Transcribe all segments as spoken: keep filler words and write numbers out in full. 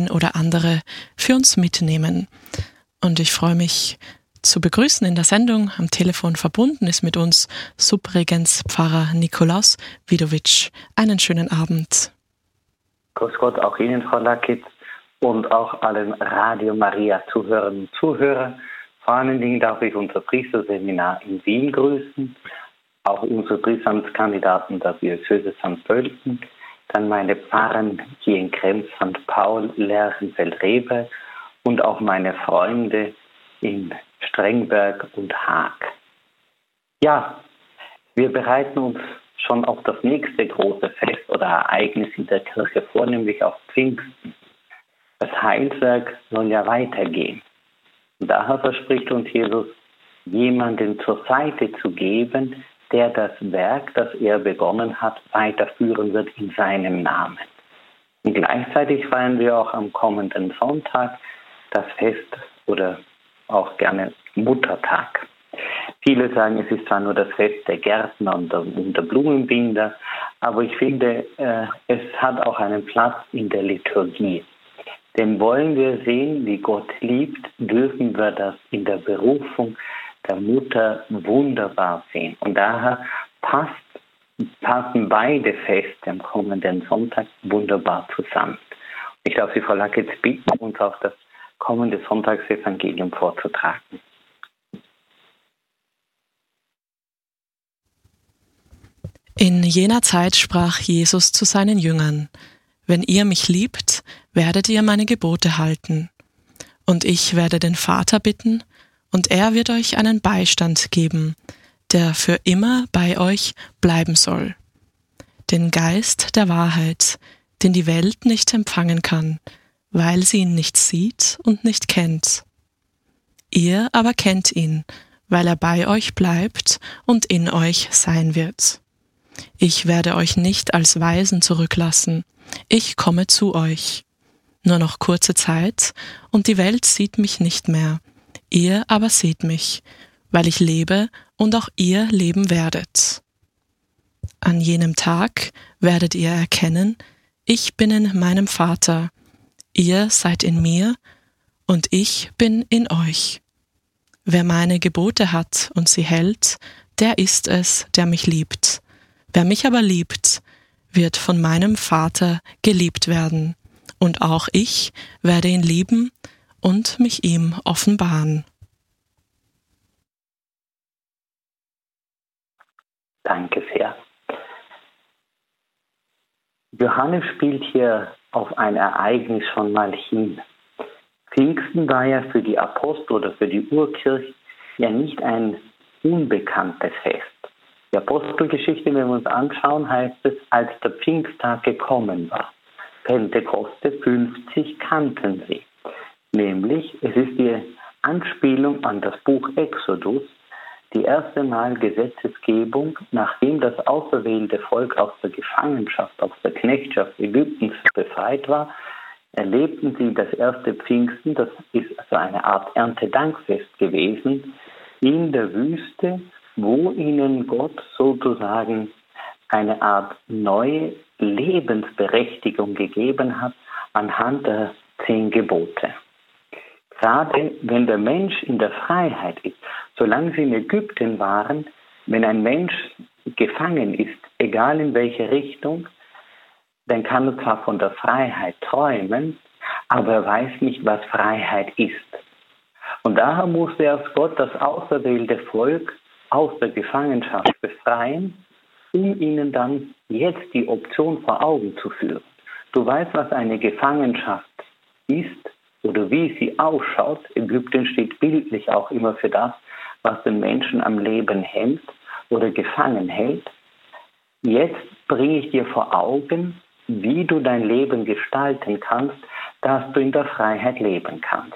ein oder andere für uns mitnehmen. Und ich freue mich zu begrüßen in der Sendung. Am Telefon verbunden ist mit uns Subregenspfarrer Nikolaus Widowitsch. Einen schönen Abend. Grüß Gott, auch Ihnen, Frau Lackitz, und auch allen Radio Maria Zuhörerinnen und Zuhörer. Vor allen Dingen darf ich unser Priesterseminar in Wien grüßen, auch unsere Priesteramtskandidaten der Diözese Sankt Pölten, dann meine Pfarren hier in Krems, Sankt Paul, Lerchenfeld-Rebe und auch meine Freunde in Strengberg und Haag. Ja, wir bereiten uns schon auf das nächste große Fest oder Ereignis in der Kirche vor, nämlich auf Pfingsten. Das Heilswerk soll ja weitergehen. Und daher verspricht uns Jesus, jemanden zur Seite zu geben, der das Werk, das er begonnen hat, weiterführen wird in seinem Namen. Und gleichzeitig feiern wir auch am kommenden Sonntag das Fest oder auch gerne Muttertag. Viele sagen, es ist zwar nur das Fest der Gärtner und der, und der Blumenbinder, aber ich finde, äh, es hat auch einen Platz in der Liturgie. Denn wollen wir sehen, wie Gott liebt, dürfen wir das in der Berufung der Mutter wunderbar sehen. Und daher passt, passen beide Feste am kommenden Sonntag wunderbar zusammen. Ich darf Sie, Frau Lackitz, bitten, uns auf das kommende Sonntagsevangelium vorzutragen. In jener Zeit sprach Jesus zu seinen Jüngern: Wenn ihr mich liebt, werdet ihr meine Gebote halten. Und ich werde den Vater bitten, und er wird euch einen Beistand geben, der für immer bei euch bleiben soll. Den Geist der Wahrheit, den die Welt nicht empfangen kann, weil sie ihn nicht sieht und nicht kennt. Ihr aber kennt ihn, weil er bei euch bleibt und in euch sein wird. Ich werde euch nicht als Waisen zurücklassen, ich komme zu euch. Nur noch kurze Zeit, und die Welt sieht mich nicht mehr. Ihr aber seht mich, weil ich lebe und auch ihr leben werdet. An jenem Tag werdet ihr erkennen, ich bin in meinem Vater, ihr seid in mir und ich bin in euch. Wer meine Gebote hat und sie hält, der ist es, der mich liebt. Wer mich aber liebt, wird von meinem Vater geliebt werden, und auch ich werde ihn lieben und mich ihm offenbaren. Danke sehr. Johannes spielt hier auf ein Ereignis schon mal hin. Pfingsten war ja für die Apostel oder für die Urkirche ja nicht ein unbekanntes Fest. Die Apostelgeschichte, wenn wir uns anschauen, heißt es, als der Pfingsttag gekommen war. Pentekoste fünfzig kannten sie. Nämlich, es ist die Anspielung an das Buch Exodus, die erste Mal Gesetzesgebung, nachdem das auserwählte Volk aus der Gefangenschaft, aus der Knechtschaft Ägyptens befreit war, erlebten sie das erste Pfingsten, das ist also eine Art Erntedankfest gewesen, in der Wüste, wo ihnen Gott sozusagen eine Art neue Lebensberechtigung gegeben hat anhand der zehn Gebote. Gerade wenn der Mensch in der Freiheit ist, solange sie in Ägypten waren, wenn ein Mensch gefangen ist, egal in welche Richtung, dann kann er zwar von der Freiheit träumen, aber er weiß nicht, was Freiheit ist. Und daher musste erst Gott das auserwählte Volk aus der Gefangenschaft befreien, um ihnen dann jetzt die Option vor Augen zu führen. Du weißt, was eine Gefangenschaft ist oder wie sie ausschaut. Ägypten steht bildlich auch immer für das, was den Menschen am Leben hält oder gefangen hält. Jetzt bringe ich dir vor Augen, wie du dein Leben gestalten kannst, dass du in der Freiheit leben kannst.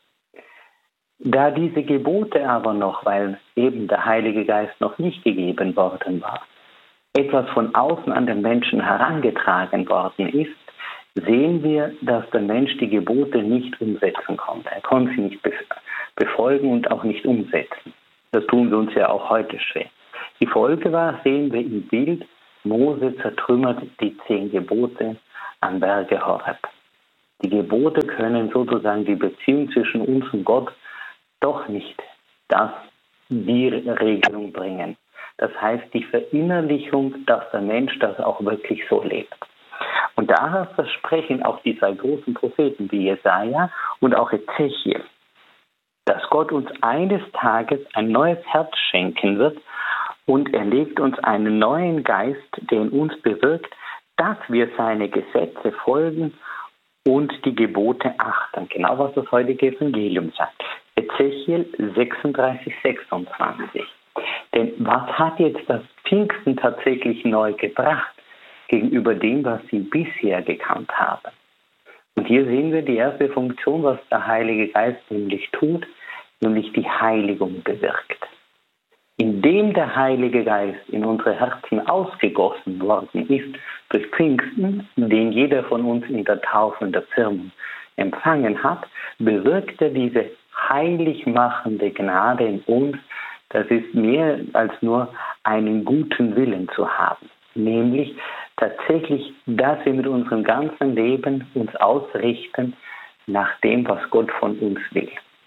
Da diese Gebote aber noch, weil eben der Heilige Geist noch nicht gegeben worden war, etwas von außen an den Menschen herangetragen worden ist, sehen wir, dass der Mensch die Gebote nicht umsetzen konnte. Er konnte sie nicht befolgen und auch nicht umsetzen. Das tun wir uns ja auch heute schwer. Die Folge war, sehen wir im Bild, Mose zertrümmert die zehn Gebote am Berge Horeb. Die Gebote können sozusagen die Beziehung zwischen uns und Gott doch nicht das, die Regelung bringen. Das heißt, die Verinnerlichung, dass der Mensch das auch wirklich so lebt. Und daher versprechen auch die zwei großen Propheten wie Jesaja und auch Ezechiel, dass Gott uns eines Tages ein neues Herz schenken wird und er legt uns einen neuen Geist, der in uns bewirkt, dass wir seine Gesetze folgen und die Gebote achten. Genau was das heutige Evangelium sagt. Ezechiel sechsunddreißig, sechsundzwanzig. Denn was hat jetzt das Pfingsten tatsächlich neu gebracht gegenüber dem, was sie bisher gekannt haben? Und hier sehen wir die erste Funktion, was der Heilige Geist nämlich tut, nämlich die Heiligung bewirkt. Indem der Heilige Geist in unsere Herzen ausgegossen worden ist durch Pfingsten, den jeder von uns in der Taufe und der Firmung empfangen hat, bewirkt er diese heilig machende Gnade in uns. Das ist mehr als nur einen guten Willen zu haben, nämlich tatsächlich, dass wir mit unserem ganzen Leben uns ausrichten nach dem, was Gott von uns will.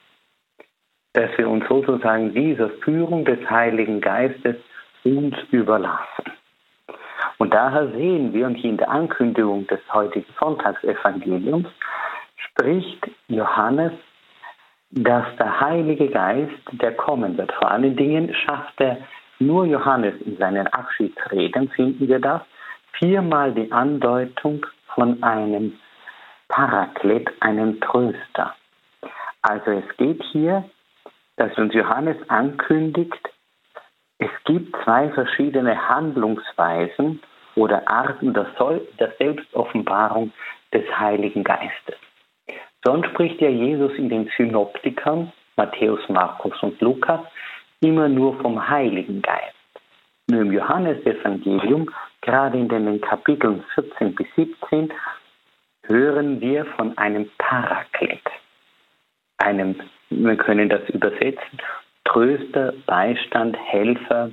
Dass wir uns sozusagen dieser Führung des Heiligen Geistes uns überlassen. Und daher sehen wir, und hier in der Ankündigung des heutigen Sonntagsevangeliums spricht Johannes, dass der Heilige Geist, der kommen wird. Vor allen Dingen schafft er nur Johannes in seinen Abschiedsreden, finden wir das, viermal die Andeutung von einem Paraklet, einem Tröster. Also es geht hier, dass uns Johannes ankündigt, es gibt zwei verschiedene Handlungsweisen oder Arten der, Soll- der Selbstoffenbarung des Heiligen Geistes. Sonst spricht ja Jesus in den Synoptikern, Matthäus, Markus und Lukas, immer nur vom Heiligen Geist. Nur im Johannesevangelium, gerade in den Kapiteln vierzehn bis siebzehn, hören wir von einem Paraklet, einem, wir können das übersetzen, Tröster, Beistand, Helfer,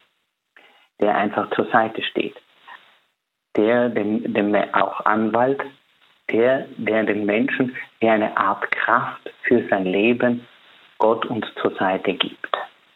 der einfach zur Seite steht, der dem, dem auch Anwalt, der, der den Menschen wie eine Art Kraft für sein Leben Gott uns zur Seite gibt.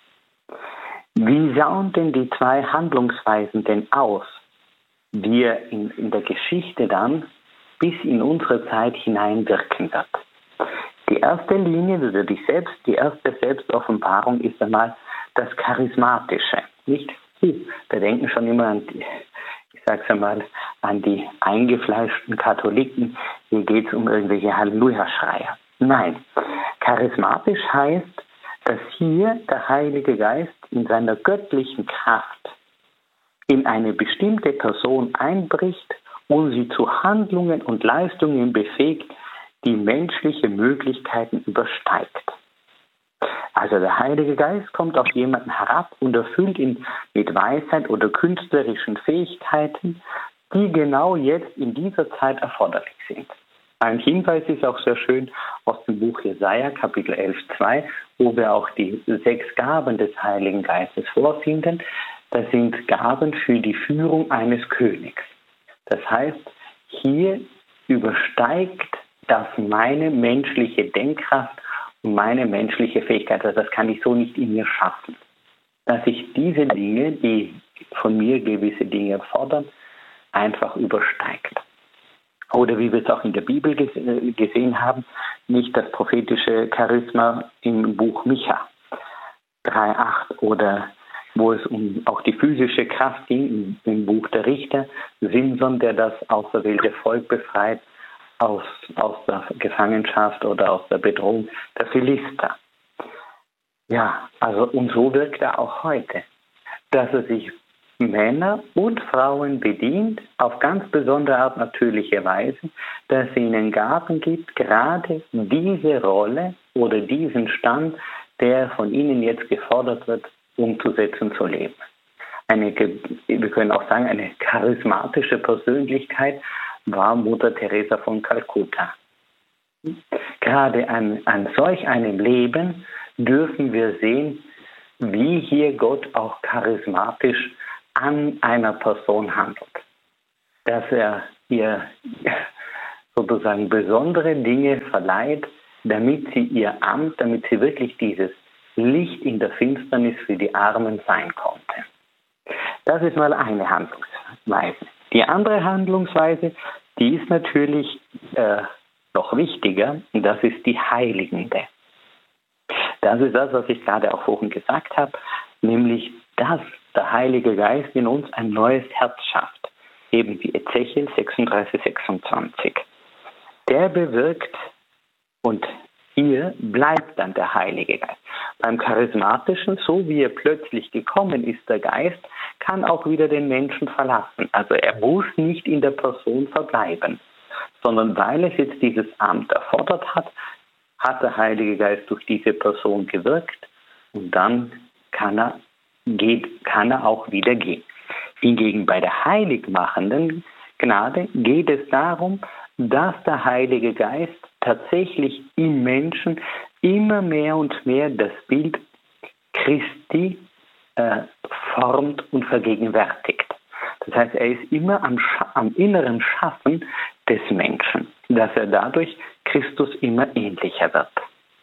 Wie sahen denn die zwei Handlungsweisen denn aus, die er in, in der Geschichte dann bis in unsere Zeit hineinwirken wird? Die erste Linie, oder die, Selbst, die erste Selbstoffenbarung ist einmal das Charismatische. Nicht? Wir denken schon immer an die, ich sage es einmal, an die eingefleischten Katholiken, hier geht es um irgendwelche Halleluja-Schreier. Nein, charismatisch heißt, dass hier der Heilige Geist in seiner göttlichen Kraft in eine bestimmte Person einbricht und sie zu Handlungen und Leistungen befähigt, die menschliche Möglichkeiten übersteigt. Also der Heilige Geist kommt auf jemanden herab und erfüllt ihn mit Weisheit oder künstlerischen Fähigkeiten, die genau jetzt in dieser Zeit erforderlich sind. Ein Hinweis ist auch sehr schön aus dem Buch Jesaja, Kapitel elf, zwei, wo wir auch die sechs Gaben des Heiligen Geistes vorfinden. Das sind Gaben für die Führung eines Königs. Das heißt, hier übersteigt das meine menschliche Denkkraft und meine menschliche Fähigkeit. Also das kann ich so nicht in mir schaffen. Dass ich diese Dinge, die von mir gewisse Dinge fordern, einfach übersteigt. Oder wie wir es auch in der Bibel gesehen haben, nicht das prophetische Charisma im Buch Micha drei, acht oder wo es um auch die physische Kraft ging im Buch der Richter, Simson, der das auserwählte Volk befreit aus, aus der Gefangenschaft oder aus der Bedrohung der Philister. Ja, also und so wirkt er auch heute, dass er sich Männer und Frauen bedient, auf ganz besondere Art natürliche Weise, dass es ihnen Gaben gibt, gerade diese Rolle oder diesen Stand, der von ihnen jetzt gefordert wird, umzusetzen, zu leben. Eine, wir können auch sagen, eine charismatische Persönlichkeit war Mutter Teresa von Kalkutta. Gerade an, an solch einem Leben dürfen wir sehen, wie hier Gott auch charismatisch an einer Person handelt. Dass er ihr sozusagen besondere Dinge verleiht, damit sie ihr Amt, damit sie wirklich dieses Licht in der Finsternis für die Armen sein konnte. Das ist mal eine Handlungsweise. Die andere Handlungsweise, die ist natürlich äh, noch wichtiger, und das ist die heiligende. Das ist das, was ich gerade auch vorhin gesagt habe, nämlich, dass der Heilige Geist in uns ein neues Herz schafft, eben wie Ezechiel sechsunddreißig, sechsundzwanzig. Der bewirkt, und hier bleibt dann der Heilige Geist. Beim Charismatischen, so wie er plötzlich gekommen ist, der Geist, kann auch wieder den Menschen verlassen. Also er muss nicht in der Person verbleiben, sondern weil es jetzt dieses Amt erfordert hat, hat der Heilige Geist durch diese Person gewirkt und dann kann er, geht, kann er auch wieder gehen. Hingegen bei der heiligmachenden Gnade geht es darum, dass der Heilige Geist tatsächlich im Menschen immer mehr und mehr das Bild Christi äh, formt und vergegenwärtigt. Das heißt, er ist immer am, Scha- am inneren Schaffen des Menschen, dass er dadurch Christus immer ähnlicher wird.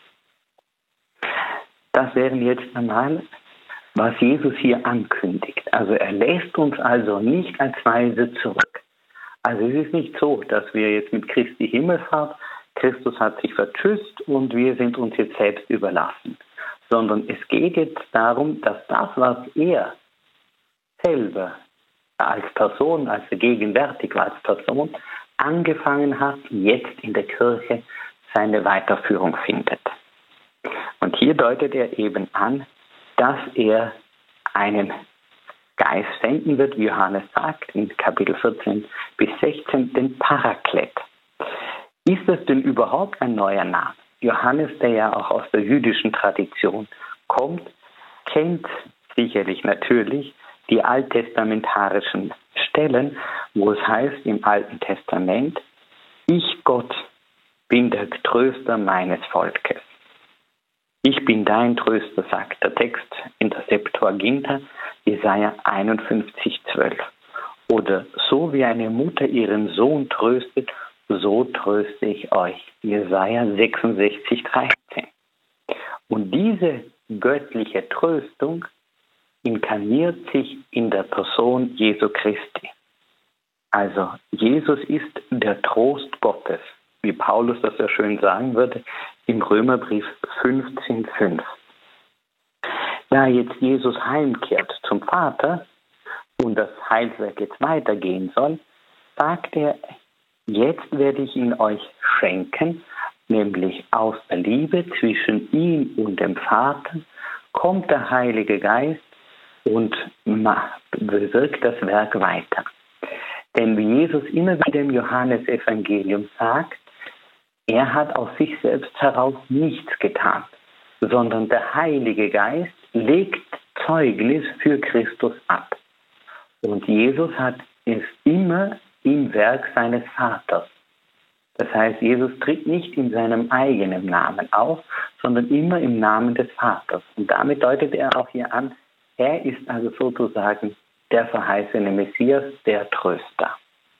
Das wären jetzt einmal, was Jesus hier ankündigt. Also er lässt uns also nicht als Weise zurück. Also es ist nicht so, dass wir jetzt mit Christi Himmelfahrt, Christus hat sich vertschüsst und wir sind uns jetzt selbst überlassen. Sondern es geht jetzt darum, dass das, was er selber als Person, als er gegenwärtig war als Person, angefangen hat, jetzt in der Kirche seine Weiterführung findet. Und hier deutet er eben an, dass er einen Geist senden wird, wie Johannes sagt, in Kapitel vierzehn bis sechzehn, den Paraklet. Ist das denn überhaupt ein neuer Name? Johannes, der ja auch aus der jüdischen Tradition kommt, kennt sicherlich natürlich die alttestamentarischen Stellen, wo es heißt im Alten Testament, ich Gott bin der Tröster meines Volkes. Ich bin dein Tröster, sagt der Text in der Septuaginta, Jesaja einundfünfzig, zwölf. Oder so wie eine Mutter ihren Sohn tröstet, so tröste ich euch. Jesaja sechsundsechzig, dreizehn. Und diese göttliche Tröstung inkarniert sich in der Person Jesu Christi. Also Jesus ist der Trost Gottes, wie Paulus das ja schön sagen würde im Römerbrief fünfzehn, fünf. Da jetzt Jesus heimkehrt zum Vater und das Heilswerk jetzt weitergehen soll, sagt er, jetzt werde ich ihn euch schenken, nämlich aus der Liebe zwischen ihm und dem Vater kommt der Heilige Geist und bewirkt das Werk weiter. Denn wie Jesus immer wieder im Johannesevangelium sagt, er hat aus sich selbst heraus nichts getan, sondern der Heilige Geist legt Zeugnis für Christus ab. Und Jesus hat es immer im Werk seines Vaters. Das heißt, Jesus tritt nicht in seinem eigenen Namen auf, sondern immer im Namen des Vaters. Und damit deutet er auch hier an, er ist also sozusagen der verheißene Messias, der Tröster.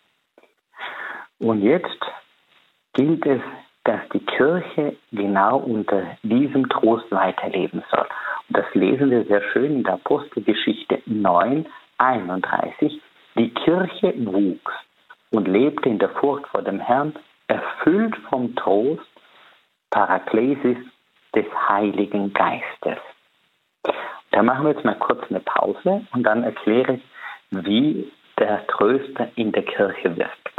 Und jetzt gilt es, dass die Kirche genau unter diesem Trost weiterleben soll. Und das lesen wir sehr schön in der Apostelgeschichte neun, einunddreißig. Die Kirche wuchs und lebte in der Furcht vor dem Herrn, erfüllt vom Trost, Paraklesis des Heiligen Geistes. Da machen wir jetzt mal kurz eine Pause und dann erkläre ich, wie der Tröster in der Kirche wirkt.